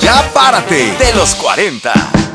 Ya párate de los 40.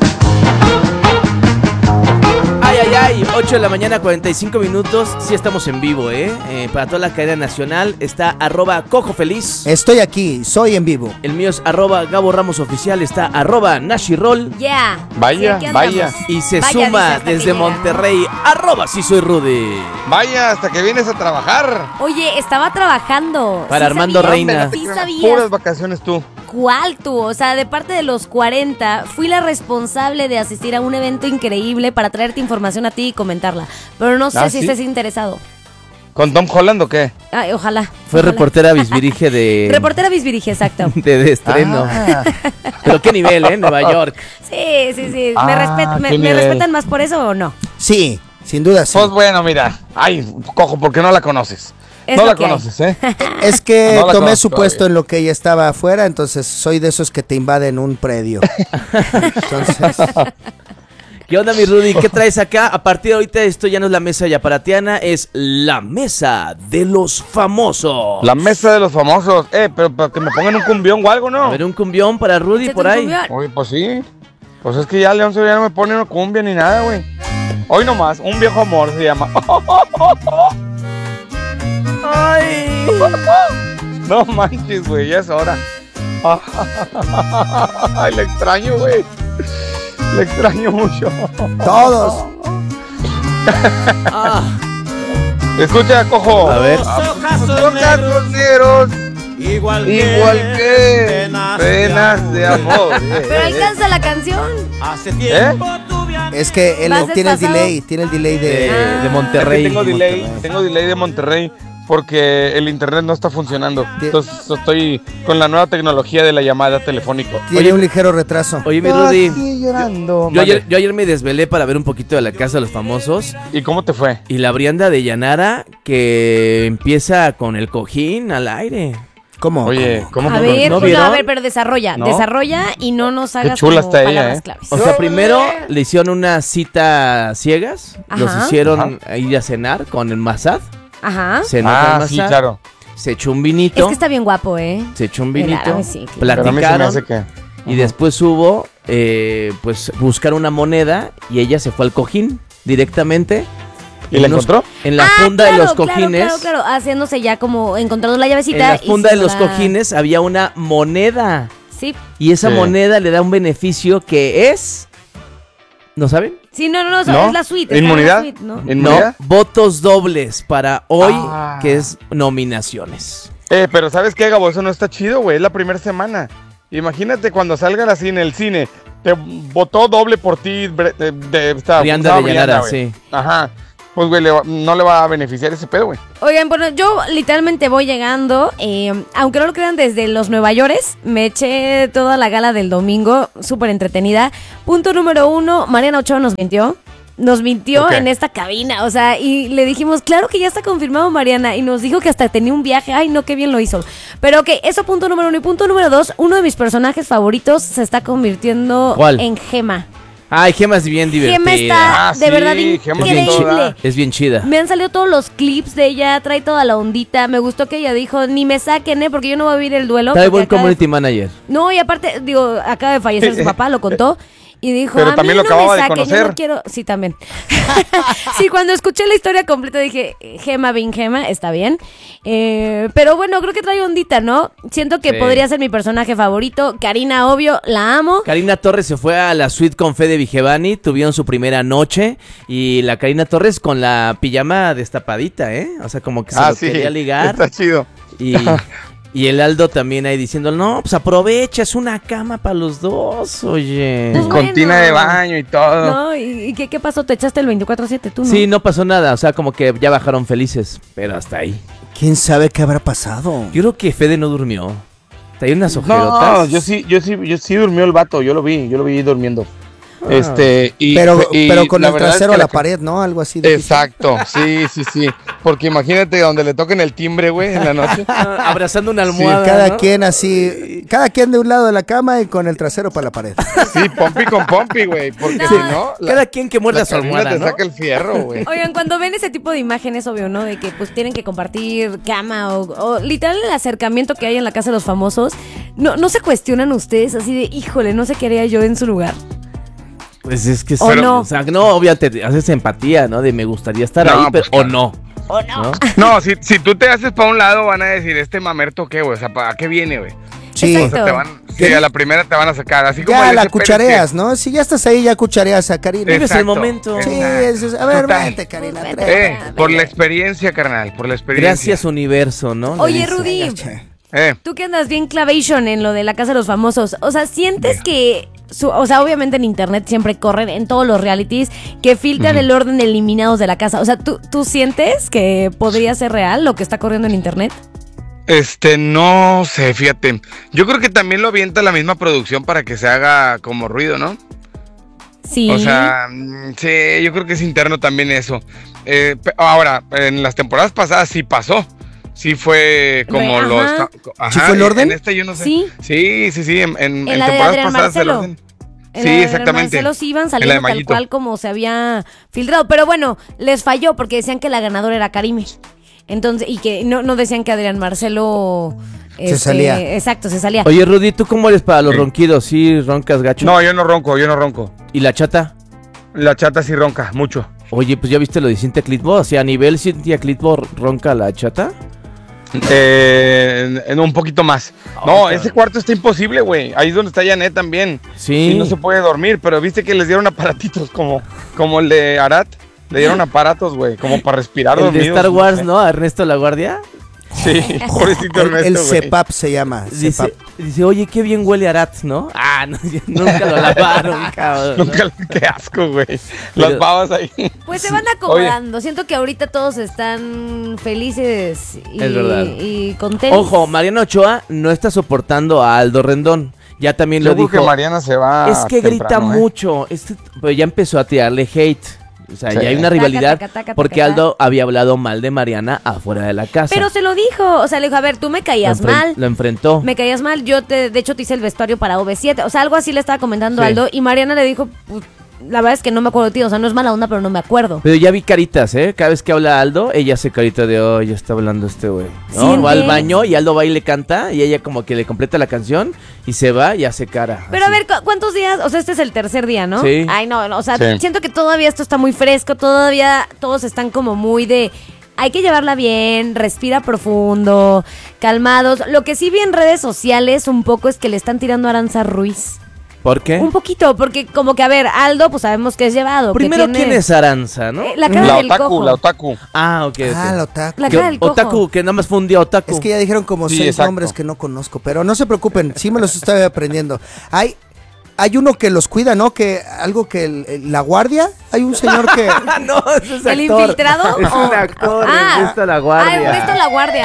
Ay, 8 de la mañana, 45 minutos. Sí estamos en vivo, para toda la cadena nacional. Está @CojoFeliz. Estoy aquí, soy en vivo. El mío es @Gabo Ramos Oficial. Está @Nashirol. Yeah. Vaya, Sí, vaya. Y se Vaya, suma dice hasta que desde llega. Monterrey, @Sí Soy Rudy. Vaya, hasta que vienes a trabajar. Oye, estaba trabajando. Para Armando sabías? Reina. Sí sabías. Puras vacaciones tú. ¿Cuál tú? O sea, de parte de los 40, fui la responsable de asistir a un evento increíble para traerte información a ti y comentarla. Pero no sé si ¿sí? estés interesado. ¿Con Tom Holland o qué? Ay, ojalá. Fue ojalá. reportera bisbirige de... Reportera Bisbirige, exacto. de estreno. Ah. Pero qué nivel, Nueva York. Sí. Ah, ¿Me qué nivel. respetan más por eso o no? Sí, sin duda sí. Pues bueno, mira. Ay, cojo, porque no la conoces. Es No lo la que hay. conoces, ¿eh? Es que No la tomé conozco su puesto todavía. en lo que ella estaba afuera, entonces soy de esos que te invaden un predio. Entonces, ¿Qué onda, mi Rudy? ¿Qué traes acá? A partir de ahorita esto ya no es la mesa yaparatiana, es la mesa de los famosos. La mesa de los famosos. Pero para que me pongan un cumbión o algo, ¿no? A ver, un cumbión para Rudy Échate por un ahí. cumbión. Oye, pues sí. Pues es que ya León ya no me pone una cumbia ni nada, güey. Hoy nomás, un viejo amor se llama. Ay. No manches, güey, ya es hora. Ay, le extraño, güey. Le extraño mucho. todos. Ah. Escucha, cojo. A ver. Ojos negros, igual que penas de amor. Pero alcanza la canción. ¿Eh? Es que él Vas tiene el desfasado. delay De Es Monterrey. que tengo delay, Monterrey. de Monterrey porque el internet no está funcionando. Entonces estoy con la nueva tecnología de la llamada telefónica. Tiene Oye, un ligero retraso. Oye, mi Rudy, Así llorando. yo ayer me desvelé para ver un poquito de la Casa de los Famosos. ¿Y cómo te fue? Y la Brianda de Llanara que empieza con el cojín al aire. ¿Cómo? Oye, ¿cómo A que ver, ¿no no, vieron? a ver, pero desarrolla. ¿No? Desarrolla y no nos hagas chula como está ella, palabras ¿eh? claves. O sea, primero le hicieron una cita ciegas. Ajá. Los hicieron ir a cenar con el Massad. Ajá. Cenó con el Ah, sí, Massad. claro. Se echó un vinito. Es que está bien guapo, ¿eh? Se echó un Claro, vinito. sí, claro. Pero a mí se me Platicaron. hace que... Y después hubo, pues, buscar una moneda. Y ella se fue al cojín directamente. ¿Y la Unos- encontró? En la funda de los claro, cojines. Claro, haciéndose ya como encontrando la llavecita. En la y funda de los haciéndola- cojines había una moneda. Sí. Y esa Sí. moneda le da un beneficio que es... ¿No saben? Sí, no, ¿No? es la suite. está en la ¿Inmunidad? suite, ¿no? ¿Inmunidad? No, votos dobles para hoy, Ah. que es nominaciones. Pero ¿sabes qué, Gabo? Eso no está chido, güey. Es la primera semana. Imagínate cuando salgan así en el cine. Te votó doble por ti esta Brianda de Llanara, güey. sí. Ajá. Pues, güey, no le va a beneficiar ese pedo, güey. Oigan, bueno, yo literalmente voy llegando, aunque no lo crean, desde los Nueva Yorkes, me eché toda la gala del domingo, súper entretenida. Punto número 1, Mariana Ochoa nos mintió. Nos mintió ¿Por qué? en esta cabina, o sea, y le dijimos, claro que ya está confirmado Mariana, y nos dijo que hasta tenía un viaje, ay no, qué bien lo hizo. Pero ok, eso punto número 1, y punto número 2, uno de mis personajes favoritos se está convirtiendo ¿Cuál? en Gema. Ay, Gema es bien divertida. Gema está Ah, de sí, verdad Gema es bien increíble. Es bien chida. Me han salido todos los clips de ella, trae toda la ondita. Me gustó que ella dijo, ni me saquen, porque yo no voy a vivir el duelo. Trae porque buen acaba de- community manager. No, y aparte, digo, acaba de fallecer su papá, lo contó. Y dijo, Pero a mí también lo no me acababa de saquen, yo conocer. no quiero... Sí, también. Sí, cuando escuché la historia completa dije, Gema, bien Gema, está bien. Pero bueno, creo que trae ondita, ¿no? Siento que Sí. podría ser mi personaje favorito. Karina, obvio, la amo. Karina Torres se fue a la suite con Fede Vigevani, tuvieron su primera noche y la Karina Torres con la pijama destapadita, ¿eh? O sea, como que se lo quería ligar. Está chido. Y el Aldo también ahí diciendo, no, pues aprovecha, es una cama para los dos, oye. Pues Con bueno. tina de baño y todo. No, ¿y qué pasó? ¿Te echaste el 24/7 tú, no? Sí, no pasó nada, o sea, como que ya bajaron felices, pero hasta ahí. ¿Quién sabe qué habrá pasado? Yo creo que Fede no durmió. Traía unas No, ojerotas. yo sí durmió el vato, yo lo vi durmiendo. Pero con la el verdad es trasero que a la pared, ¿no? Algo así. De Exacto, sí. Porque imagínate donde le toquen el timbre, güey, en la noche. Abrazando una almohada. cada ¿no? quien así, cada quien de un lado de la cama y con el trasero para la pared. Sí, pompi con pompi, güey. Porque si no, Cada quien que muerda la su Karina almohada, te ¿no? saca el fierro, güey. Oigan, cuando ven ese tipo de imágenes, obvio, ¿no? De que pues tienen que compartir cama o literal el acercamiento que hay en la casa de los famosos, ¿no se cuestionan ustedes así de, híjole, no sé qué haría yo en su lugar? Pues es que ¿O no? O sea, no, obviamente haces empatía, ¿no? De me gustaría estar No, ahí, pues, pero, o claro. no. No, si tú te haces para un lado, van a decir, mamerto, ¿qué, güey? O sea, ¿a qué viene, güey? Sí. Exacto. O sea, sí, a la primera te van a sacar. Así como Ya el la ese Pérez cuchareas, ¿no? Si ya estás ahí, ya cuchareas a Karina. Vives el Exacto, momento. Sí, exacto. a ver, Total. vente, Karina. Vente. trépate. Por la experiencia, carnal, por la experiencia. Gracias, universo, ¿no? Le Oye, dice. Rudy, Eh, tú que andas bien clavation en lo de la casa de los famosos, o sea, ¿sientes que, o sea, obviamente en internet siempre corren, en todos los realities, que filtran el orden de eliminados de la casa? O sea, ¿tú sientes que podría ser real lo que está corriendo en internet? no sé, fíjate. Yo creo que también lo avienta la misma producción para que se haga como ruido, ¿no? Sí. O sea, sí, yo creo que es interno también eso. Ahora, en las temporadas pasadas sí pasó. Sí fue como Ajá. los... Ajá, ¿Sí fue el orden? En esta yo no sé. Sí. Sí. En la de temporadas Adrián pasadas el Marcelo. orden. En Sí, la de exactamente. Marcelo sí iban En la de saliendo tal Mayito. cual como se había filtrado. Pero bueno, les falló porque decían que la ganadora era Karime. Entonces, y que no decían que Adrián Marcelo... Se salía. Exacto, se salía. Oye, Rudy, ¿tú cómo eres para los Sí. ronquidos? ¿Sí roncas gacho? No, yo no ronco. ¿Y la chata? La chata sí ronca, mucho. Oye, pues ya viste lo de Cintia Clitbo. O sea, a nivel Cintia Clitbo ronca la chata. En un poquito más. No, Ah, ese cuarto está imposible, güey. Ahí es donde está Janet también. Sí. Y no se puede dormir, pero viste que les dieron aparatitos como el de Arat. Le dieron aparatos, güey, como para respirar El de dormidos. Star Wars, ¿no? A Ernesto La Guardia. Sí, pobrecito El Ernesto, güey. CEPAP se llama. CEPAP. Dice, oye, qué bien huele Arat, ¿no? Ah, no, nunca lo lavaron, cabrón. ¿no? Nunca, qué asco, güey. Pero- Las babas ahí. Pues se van acomodando. Siento que ahorita todos están felices Es verdad. y contentos. Ojo, Mariana Ochoa no está soportando a Aldo Rendón. Ya también Yo lo creo dijo. que Mariana se va Es que grita temprano, ¿eh? mucho. Pues ya empezó a tirarle hate. O sea, Sí. ya hay una rivalidad Taca, taca, taca, porque taca. Aldo había hablado mal de Mariana afuera de la casa. Pero se lo dijo. O sea, le dijo, a ver, tú me caías mal. Lo enfrentó. Me caías mal, de hecho te hice el vestuario para OV7, o sea, algo así le estaba comentando Sí. Aldo, y Mariana le dijo, pues, la verdad es que no me acuerdo de ti, o sea, no es mala onda, pero no me acuerdo. Pero ya vi caritas, ¿eh? Cada vez que habla Aldo, ella hace carita de, oh, ya está hablando este güey. ¿No? Sí, Va al ¿entiendes? baño y Aldo va y le canta y ella como que le completa la canción y se va y hace cara. Pero a así. ver, ¿cuántos días? O sea, este es el tercer día, ¿no? Sí. Ay, no, o sea, Sí. siento que todavía esto está muy fresco, todavía todos están como muy de... Hay que llevarla bien, respira profundo, calmados. Lo que sí vi en redes sociales un poco es que le están tirando a Aranza Ruiz. ¿Por qué? Un poquito, porque como que, a ver, Aldo, pues sabemos que es llevado. Primero, que tiene, ¿quién es Aranza, no? La cara La del cojo. otaku. Ah, ok. Ah, la otaku. La Que cara del cojo. Otaku, que nada más fue un día otaku. Es que ya dijeron como Sí, 6 exacto. nombres que no conozco, pero no se preocupen, sí me los estoy aprendiendo. Hay uno que los cuida, ¿no? Que algo que la guardia, hay un señor que... no, ese es ¿El actor. infiltrado? Es un actor, Ernesto La Guardia. Ernesto La Guardia.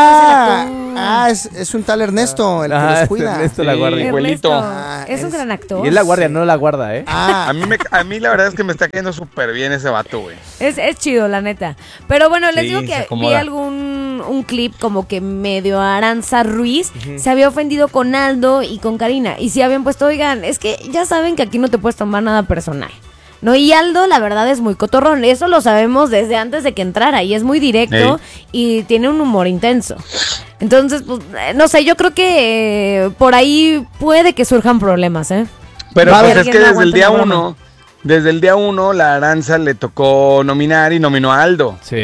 Es un tal Ernesto el que Ah, los es cuida. Ernesto La Sí. Guardia. Igualito. Es un gran actor. Y es La Guardia, no La Guarda, ¿eh? Ah, A mí la verdad es que me está cayendo súper bien ese vato, güey. Es chido, la neta. Pero bueno, les Sí, digo se que vi acomoda. un clip como que medio Aranza Ruiz se había ofendido con Aldo y con Karina. Y sí habían puesto, oigan, es que ya saben que aquí no te puedes tomar nada personal. No, y Aldo, la verdad, es muy cotorrón. Eso lo sabemos desde antes de que entrara. Y es muy directo y tiene un humor intenso. Entonces, pues, no sé, yo creo que por ahí puede que surjan problemas, ¿eh? Pero Va a pues haber es que quien no desde el aguante día una broma. 1, desde el día 1, la Aranza le tocó nominar y nominó a Aldo. Sí.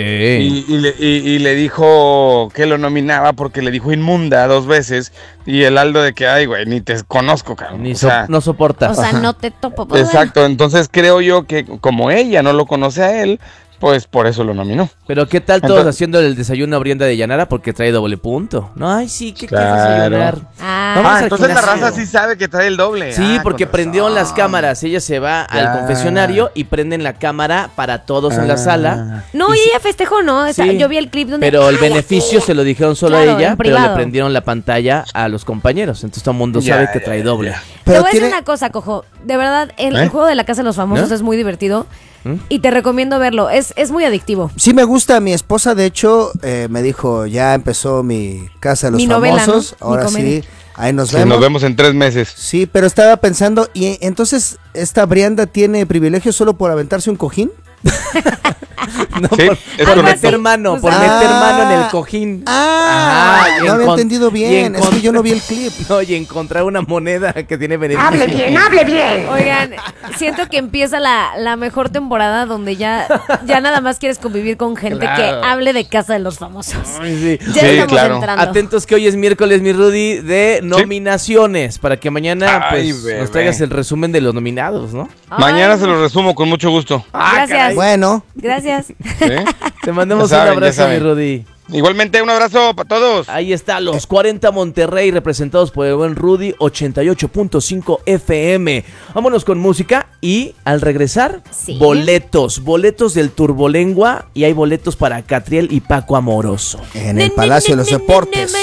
Y le dijo que lo nominaba porque le dijo inmunda 2 veces. Y el Aldo de que, ay, güey, ni te conozco, cabrón. Ni O sea, no soporta. O sea, no te topo. pues, exacto, entonces creo yo que como ella no lo conoce a él, pues por eso lo nominó. Pero ¿qué tal todos Entonces- haciendo el desayuno a Brienda de Llanara? Porque trae doble punto. No, ay, sí, ¿qué quieres Claro. desayunar? Vamos Ah, al entonces la gimnasio. raza sí sabe que trae el doble. Sí, Ah, porque con prendieron razón. las cámaras. Ella se va al Ya. confesionario y prenden la cámara para todos en la sala. No, y ella festejó, ¿no? O sea, Sí. yo vi el clip donde... Pero el ¡Ay, beneficio así! se lo dijeron solo Claro, a ella, en pero le privado. prendieron la pantalla a los compañeros. Entonces todo el mundo Ya, sabe que ya, trae doble. ya. Te voy a decir una cosa, Cojo. De verdad, el juego de la Casa de los Famosos es muy divertido. Y te recomiendo verlo. Es muy adictivo. Sí, me gusta. Mi esposa, de hecho, me dijo, ya empezó mi Casa de los Famosos. ¿No? Ahora sí, ahí nos vemos. Nos vemos en 3 meses. Sí, pero estaba pensando, ¿y entonces esta Brianda tiene privilegio solo por aventarse un cojín? No, Sí, por meter mano, por meter mano en el cojín. No había entendido bien, es que yo no vi el clip. No, y encontrar una moneda que tiene beneficio. ¡Hable bien! Oigan, siento que empieza la mejor temporada donde ya nada más quieres convivir con gente que hable de Casa de los Famosos. Ay, sí. Ya estamos claro. entrando. Atentos que hoy es miércoles, mi Rudy, de nominaciones, para que mañana Ay, pues, bebé. nos traigas el resumen de los nominados, ¿no? Mañana se lo resumo con mucho gusto. Gracias. Bueno, Gracias. ¿Sí? Te mandamos Ya saben, un abrazo, ya saben. mi Rudy. Igualmente, un abrazo para todos. Ahí está, los 40 Monterrey, representados por el buen Rudy, 88.5 FM. Vámonos con música y al regresar, Sí. boletos del Turbolengua, y hay boletos para Catriel y Paco Amoroso. en el Palacio de los Deportes.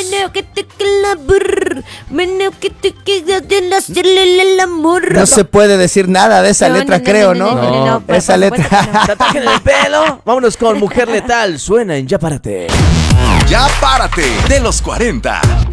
No se puede decir nada de esa letra, creo, ¿no? Esa letra. ¡Te en el pelo! Vámonos con Mujer Letal, suena en Ya Párate. Ya párate de los 40.